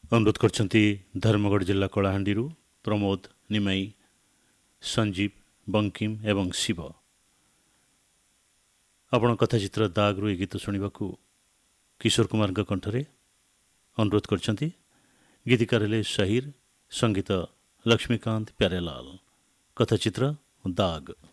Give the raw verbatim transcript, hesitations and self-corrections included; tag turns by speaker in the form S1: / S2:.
S1: ଅନୁରୋଧ କରିଛନ୍ତି ଧର୍ମଗଡ଼ ଜିଲ୍ଲା କଳାହାଣ୍ଡିରୁ ପ୍ରମୋଦ, ନିମାଇ, ସଞ୍ଜୀବ, ବଙ୍କିମ ଏବଂ ଶିବ। ଆପଣ କଥାଚିତ୍ର ଦାଗରୁ ଏ ଗୀତ ଶୁଣିବାକୁ କିଶୋର କୁମାରଙ୍କ କଣ୍ଠରେ ଅନୁରୋଧ କରିଛନ୍ତି। ଗୀତିକାର ହେଲେ ସାହିର, ସଙ୍ଗୀତ ଲକ୍ଷ୍ମୀକାନ୍ତ ପ୍ୟାରେଲାଲ, କଥାଚିତ୍ର ଦାଗ।